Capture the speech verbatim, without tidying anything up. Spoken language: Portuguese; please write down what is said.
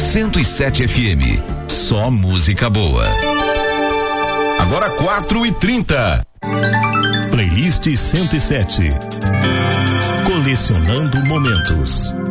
cento e sete F M. Só música boa. Agora quatro e trinta. Playlist cento e sete. Colecionando momentos.